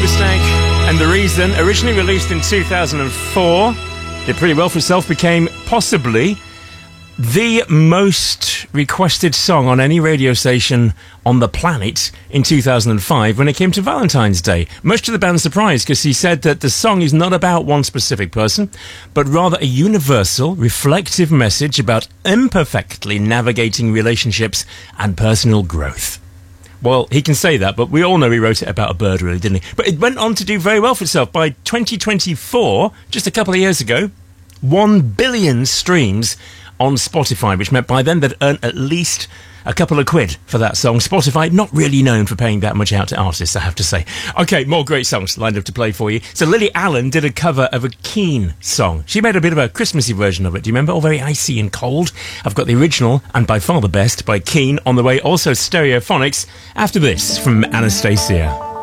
Hoobastank and The Reason, originally released in 2004, did pretty well for itself, became possibly the most requested song on any radio station on the planet in 2005 when it came to Valentine's Day. Much to the band's surprise, because he said that the song is not about one specific person, but rather a universal, reflective message about imperfectly navigating relationships and personal growth. Well, he can say that, but we all know he wrote it about a bird, really, didn't he? But it went on to do very well for itself. By 2024, just a couple of years ago, 1 billion streams on Spotify, which meant by then they'd earn at least a couple of quid for that song. Spotify, not really known for paying that much out to artists, I have to say. Okay, more great songs lined up to play for you. So Lily Allen did a cover of a Keane song. She made a bit of a Christmassy version of it. Do you remember? All very icy and cold. I've got the original, and by far the best, by Keane on the way. Also Stereophonics after this from Anastacia.